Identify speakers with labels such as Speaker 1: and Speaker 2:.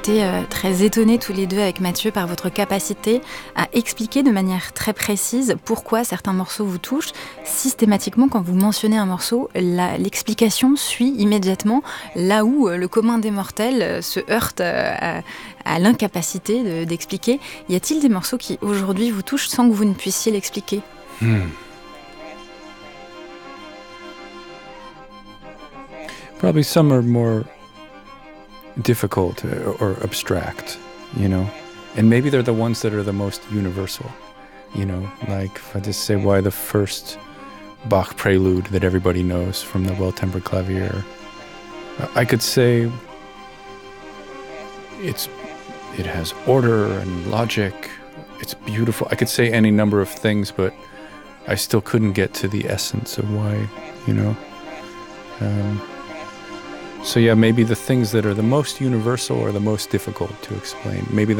Speaker 1: été très étonnés tous les deux avec Mathieu par votre capacité à expliquer de manière très précise pourquoi certains morceaux vous touchent. Systématiquement, quand vous mentionnez un morceau, l'explication suit immédiatement là où le commun des mortels se heurte à l'incapacité d'expliquer. Y a-t-il des morceaux qui aujourd'hui vous touchent sans que vous ne puissiez l'expliquer ?
Speaker 2: Probably some are more difficult or abstract, you know, and maybe they're the ones that are the most universal, you know, like if I just say why the first Bach prelude that everybody knows from the Well-Tempered Clavier, I could say it has order and logic, it's beautiful. I could say any number of things, but I still couldn't get to the essence of why, you know. So yeah, maybe the things that are the most universal are the most difficult to explain. Maybe